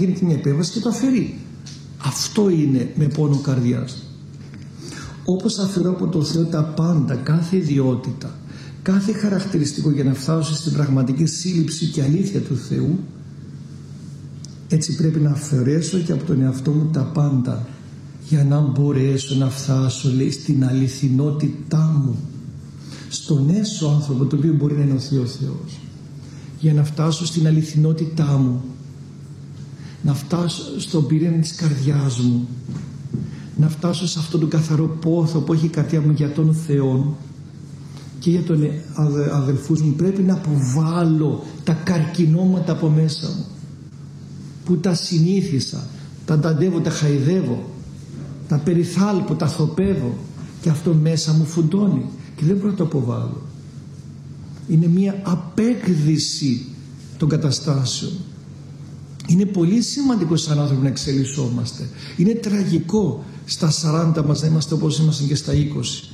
γίνεται μια επέμβαση και το αφαιρεί. Αυτό είναι με πόνο καρδιάς. Όπως αφαιρώ από το Θεό τα πάντα, κάθε ιδιότητα, κάθε χαρακτηριστικό για να φτάσω στην πραγματική σύλληψη και αλήθεια του Θεού, έτσι πρέπει να αφαιρέσω και από τον εαυτό μου τα πάντα για να μπορέσω να φτάσω, λέει, στην αληθινότητά μου, στον έσω άνθρωπο το οποίο μπορεί να ενωθεί ο Θεός, για να φτάσω στην αληθινότητά μου, να φτάσω στον πυρήνα της καρδιάς μου, να φτάσω σε αυτόν τον καθαρό πόθο που έχει η καρδιά μου για τον Θεό και για τον αδελφούς μου. Πρέπει να αποβάλω τα καρκινώματα από μέσα μου που τα συνήθισα, τα ανταντεύω, τα χαϊδεύω, τα περιθάλπω, τα θοπεύω και αυτό μέσα μου φουντώνει και δεν μπορώ να το αποβάλω. Είναι μια απέκδυση των καταστάσεων. Είναι πολύ σημαντικό σαν άνθρωποι να εξελισσόμαστε. Είναι τραγικό στα 40 μας να είμαστε όπως ήμασταν και στα 20.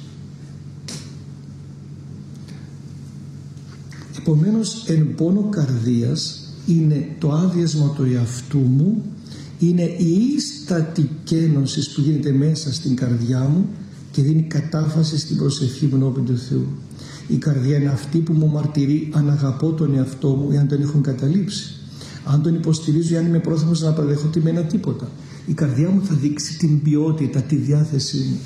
Επομένως, εν πόνο καρδίας είναι το άδειασμα του εαυτού μου, είναι η ίστατη κένωση που γίνεται μέσα στην καρδιά μου και δίνει κατάφαση στην προσευχή μου ενώπιον του Θεού. Η καρδιά είναι αυτή που μου μαρτυρεί αν αγαπώ τον εαυτό μου ή αν τον έχω καταλήψει, αν τον υποστηρίζω ή αν είμαι πρόθυμος να παραδεχώ ότι με ένα τίποτα. Η καρδιά μου θα δείξει την ποιότητα, τη διάθεσή μου.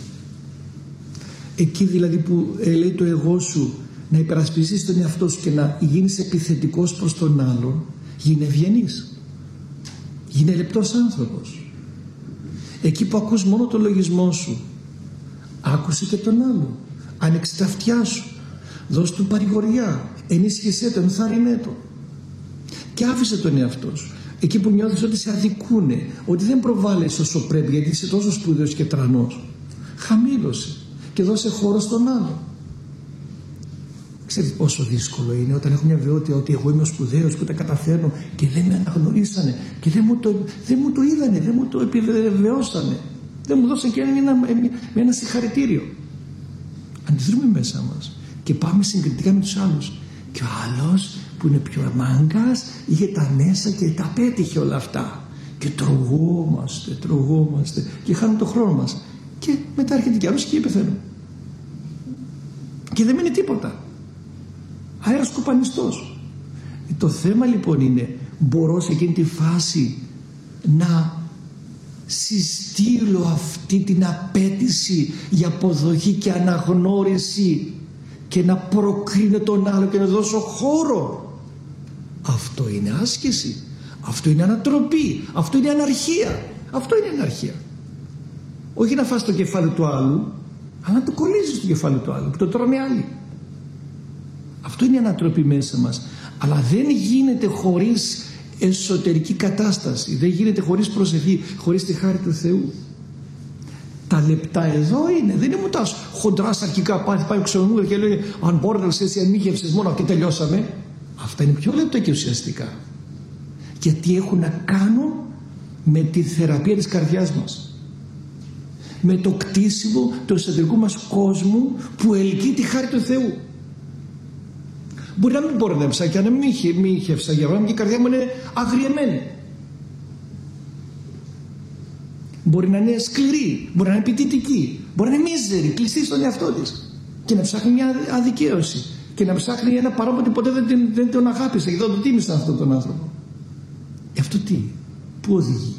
Εκεί δηλαδή που λέει το εγώ σου να υπερασπιστείς τον εαυτό σου και να γίνεις επιθετικός προς τον άλλον, γίνε ευγενής, γίνε λεπτός άνθρωπος. Εκεί που ακούς μόνο το λογισμό σου, άκουσε και τον άλλο, άνοιξε τα αυτιά σου, δώσ' του παρηγοριά, ενίσχυσέ το, ενθάρρυνέ το και άφησε τον εαυτό σου. Εκεί που νιώθεις ότι σε αδικούνε, ότι δεν προβάλλεσαι όσο πρέπει γιατί είσαι τόσο σπουδαίος και τρανός, χαμήλωσε και δώσε χώρο στον άλλο. Ξέρετε πόσο δύσκολο είναι όταν έχω μια βεβαιότητα ότι εγώ είμαι ο σπουδαίος που τα καταφέρνω και δεν με αναγνωρίσανε και δεν μου το είδανε, δεν μου το επιβεβαιώσανε, δεν μου δώσαν και ένα συγχαρητήριο. Αντιδρούμε μέσα μας και πάμε συγκριτικά με τους άλλους. Και ο άλλος που είναι πιο μάγκας είχε τα μέσα και τα πέτυχε όλα αυτά και τρογόμαστε και χάνουμε το χρόνο μας και μετά έρχεται κι άλλος και πεθαίνω και δεν μένει τίποτα, αέρας κοπανιστός. Το θέμα λοιπόν είναι, μπορώ σε εκείνη τη φάση να συστήλω αυτή την απέτηση για αποδοχή και αναγνώριση και να προκρίνω τον άλλο και να δώσω χώρο? Αυτό είναι άσκηση, αυτό είναι ανατροπή, αυτό είναι αναρχία, αυτό είναι αναρχία. Όχι να φας το κεφάλι του άλλου, αλλά να το κολλήσεις το κεφάλι του άλλου που το τρώνε άλλοι. Αυτό είναι ανατροπή μέσα μας, αλλά δεν γίνεται χωρίς εσωτερική κατάσταση, δεν γίνεται χωρίς προσευχή, χωρίς τη χάρη του Θεού. Τα λεπτά εδώ είναι, δεν είναι μου τα χοντρά αρχικά πάει ο ξενομούγας και λέει αν μπόρνελς εσύ ανήχευσες μόνο και τελειώσαμε. Αυτά είναι πιο λεπτά και ουσιαστικά, γιατί έχουν να κάνουν με τη θεραπεία της καρδιάς μας, με το κτίσιμο του εσωτερικού μας κόσμου που ελκύει τη χάρη του Θεού. Μπορεί να μην πόρνεψα και να μην μήχευσα, για παράδειγμα, και η καρδιά μου είναι αγριεμένη. Μπορεί να είναι σκληρή, μπορεί να είναι επιτητική, μπορεί να είναι μίζερη, κλειστή στον εαυτό της και να ψάχνει μια αδικαίωση και να ψάχνει ένα παρόμοιο ότι ποτέ δεν τον αγάπησα και δεν τον τίμησα αυτόν τον άνθρωπο. Αυτό τι, πού οδηγεί?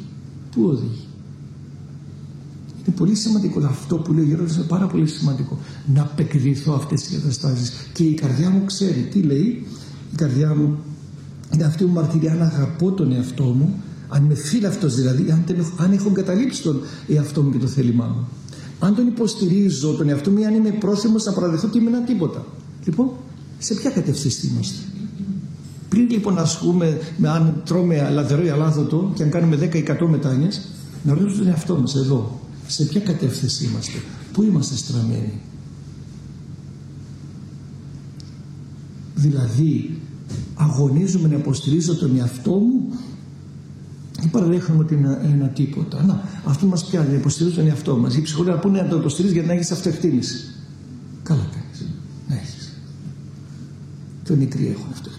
Είναι πολύ σημαντικό αυτό που λέει ο Γέροντας, είναι πάρα πολύ σημαντικό να απεκδηθώ αυτές τις καταστάσεις και η καρδιά μου ξέρει τι λέει. Η καρδιά μου είναι αυτή που μαρτυρεί αν αγαπώ τον εαυτό μου, αν είμαι φύλαυτος δηλαδή, αν έχω εγκαταλείψει τον εαυτό μου και το θέλημά μου, αν τον υποστηρίζω τον εαυτό μου ή αν είμαι πρόθυμος να παραδεχθώ ότι είμαι ένα τίποτα. Λοιπόν, σε ποια κατεύθυνση είμαστε? Πριν λοιπόν ασχούμε με αν τρώμε λαδερό ή αλάθωτο και αν κάνουμε 10-100 μετάνοιες, να ρωτήσουμε τον εαυτό μας εδώ, σε ποια κατεύθυνση είμαστε, πού είμαστε στραμμένοι? Δηλαδή αγωνίζομαι να υποστηρίζω τον εαυτό μου ή παραδέχομαι ότι είναι ένα τίποτα? Να, αυτό μας πιάνει, να υποστηρίζω τον εαυτό μας. Οι ψυχολόγοι πούνε να το υποστηρίζει για να έχεις αυτοεκτίμηση. Καλά κάνεις να έχεις. Το νικροί έχουν αυτό.